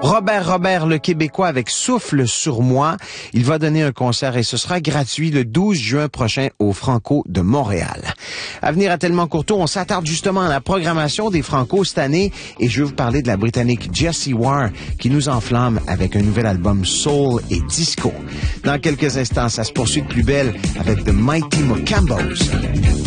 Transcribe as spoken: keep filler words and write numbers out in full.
Robert Robert, le Québécois, avec Souffle sur moi. Il va donner un concert et ce sera gratuit le douze juin prochain au Franco de Montréal. À venir à Tellement Courtois, on s'attarde justement à la programmation des Franco cette année et je vais vous parler de la Britannique Jessie Ware qui nous enflamme avec un nouvel album soul et disco. Dans quelques instants, ça se poursuit de plus belle avec The Mighty Mocambos.